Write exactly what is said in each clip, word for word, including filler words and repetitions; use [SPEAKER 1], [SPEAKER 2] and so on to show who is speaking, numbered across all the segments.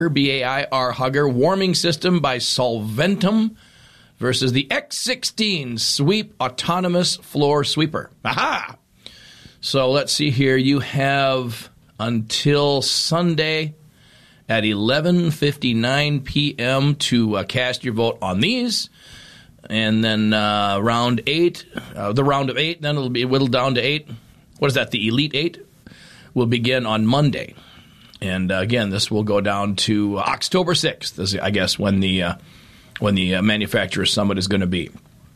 [SPEAKER 1] B A I R Hugger warming system by Solventum versus the X sixteen Sweep autonomous floor sweeper. Aha! So let's see here. You have until Sunday at eleven fifty-nine p.m. to uh, cast your vote on these. And then uh, round eight, uh, the round of eight, then it'll be whittled down to eight. What is that, the Elite Eight? Will begin on Monday. And uh, again, this will go down to October sixth, is, I guess, when the uh, when the uh, Manufacturer Summit is going to be.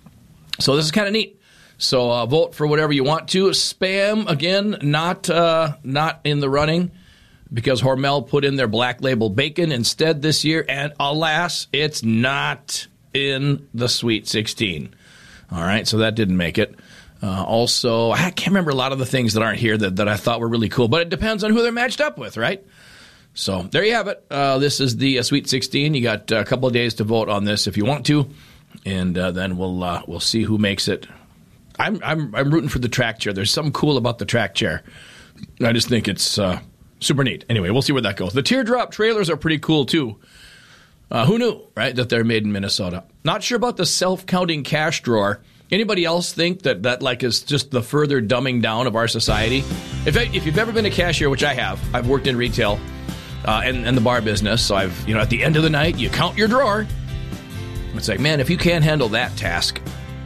[SPEAKER 1] So this is kind of neat. So uh, vote for whatever you want to. Spam, again, not uh, not in the running because Hormel put in their Black Label Bacon instead this year. And alas, it's not in the Sweet sixteen. All right, so that didn't make it. Uh, also, I can't remember a lot of the things that aren't here that, that I thought were really cool, but it depends on who they're matched up with, right? So there you have it. Uh, this is the uh, Sweet sixteen. You got a couple of days to vote on this if you want to, and uh, then we'll uh, we'll see who makes it. I'm I'm I'm rooting for the track chair. There's something cool about the track chair. I just think it's uh, super neat. Anyway, we'll see where that goes. The teardrop trailers are pretty cool too. Uh, who knew, right, that they're made in Minnesota? Not sure about the self-counting cash drawer. Anybody else think that that like is just the further dumbing down of our society? If if you've ever been a cashier, which I have, I've worked in retail uh, and, and the bar business, so I've, you know, at the end of the night, you count your drawer. It's like, man, if you can't handle that task.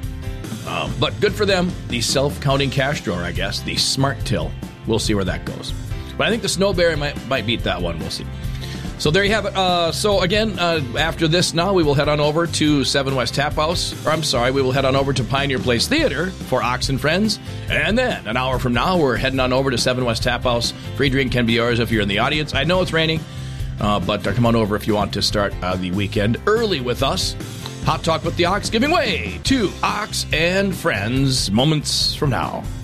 [SPEAKER 1] Um, but good for them. The self-counting cash drawer, I guess, the Smart Till. We'll see where that goes. But I think the Snowberry might might beat that one. We'll see. So there you have it. Uh, so again, uh, after this now, we will head on over to seven West Tap House. Or I'm sorry, we will head on over to Pioneer Place Theater for Ox and Friends. And then an hour from now, we're heading on over to seven West Tap House. Free drink can be yours if you're in the audience. I know it's raining, uh, but uh, come on over if you want to start uh, the weekend early with us. Hot Talk with the Ox giving way to Ox and Friends moments from now.